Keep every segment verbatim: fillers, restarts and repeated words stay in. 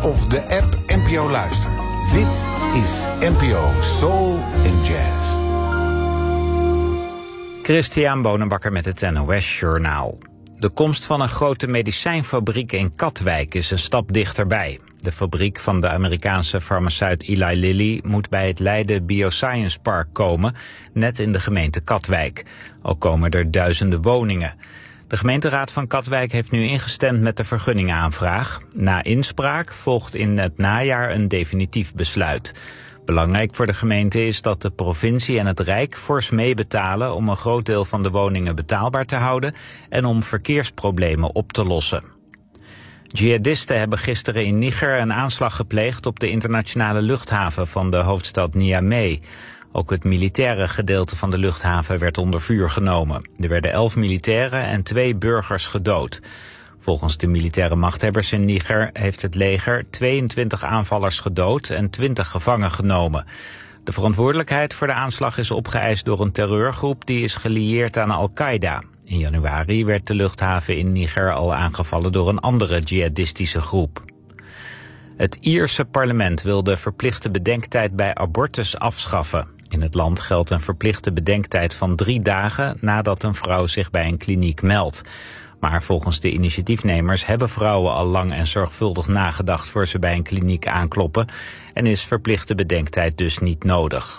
of de app N P O Luister. Dit is N P O Soul and Jazz. Christian Bonenbakker met het N O S Journaal. De komst van een grote medicijnfabriek in Katwijk is een stap dichterbij. De fabriek van de Amerikaanse farmaceut Eli Lilly moet bij het Leiden Bioscience Park komen, net in de gemeente Katwijk. Ook komen er duizenden woningen. De gemeenteraad van Katwijk heeft nu ingestemd met de vergunningaanvraag. Na inspraak volgt in het najaar een definitief besluit. Belangrijk voor de gemeente is dat de provincie en het Rijk fors meebetalen om een groot deel van de woningen betaalbaar te houden en om verkeersproblemen op te lossen. Jihadisten hebben gisteren in Niger een aanslag gepleegd op de internationale luchthaven van de hoofdstad Niamey. Ook het militaire gedeelte van de luchthaven werd onder vuur genomen. Er werden elf militairen en twee burgers gedood. Volgens de militaire machthebbers in Niger heeft het leger tweeëntwintig aanvallers gedood en twintig gevangen genomen. De verantwoordelijkheid voor de aanslag is opgeëist door een terreurgroep die is gelieerd aan Al-Qaeda. In januari werd de luchthaven in Niger al aangevallen door een andere jihadistische groep. Het Ierse parlement wil de verplichte bedenktijd bij abortus afschaffen. In het land geldt een verplichte bedenktijd van drie dagen nadat een vrouw zich bij een kliniek meldt. Maar volgens de initiatiefnemers hebben vrouwen al lang en zorgvuldig nagedacht voor ze bij een kliniek aankloppen en is verplichte bedenktijd dus niet nodig.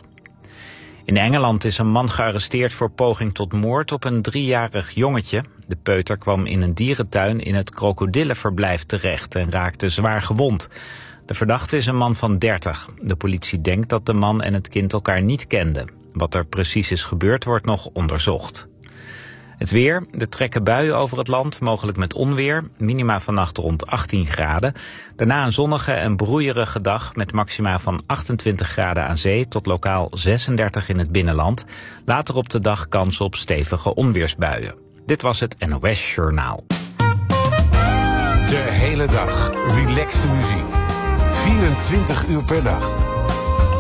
In Engeland is een man gearresteerd voor poging tot moord op een driejarig jongetje. De peuter kwam in een dierentuin in het krokodillenverblijf terecht en raakte zwaar gewond. De verdachte is een man van dertig. De politie denkt dat de man en het kind elkaar niet kenden. Wat er precies is gebeurd wordt nog onderzocht. Het weer, er trekken buien over het land, mogelijk met onweer. Minima vannacht rond achttien graden. Daarna een zonnige en broeierige dag met maxima van achtentwintig graden aan zee tot lokaal zesendertig in het binnenland. Later op de dag kans op stevige onweersbuien. Dit was het N O S Journaal. De hele dag relaxte muziek. vierentwintig uur per dag.